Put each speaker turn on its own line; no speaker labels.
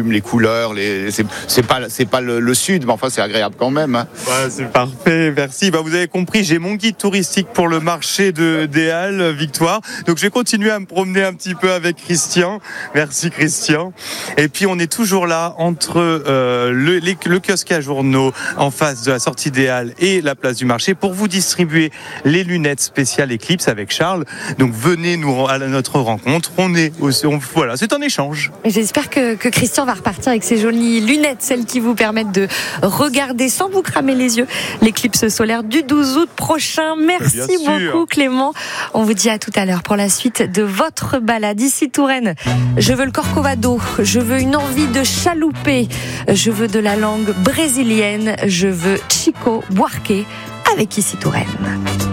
j'aime les couleurs, c'est pas le sud, mais enfin c'est agréable quand même. Hein.
Ouais, c'est parfait, merci. Vous avez compris, j'ai mon guide touristique pour le marché des Halles, Victoire. Donc je vais continuer à me promener un petit peu avec Christian. Merci Christian. Et puis on est toujours là entre le kiosque à journaux en face de la sortie des Halles et la place du marché pour vous distribuer les lunettes spéciales Eclipse avec Charles. Donc venez nous à notre rencontre. Voilà, c'est un échange.
J'espère que Christian va repartir avec ses jolies lunettes, celles qui vous permettent de regarder sans vous cramer les yeux l'éclipse solaire du 12 août prochain. Merci beaucoup Clément. On vous dit à tout à l'heure pour la suite de votre balade ici Touraine. Je veux le Corcovado, je veux une envie de chalouper, je veux de la langue brésilienne, je veux Chico Buarque avec ici Touraine.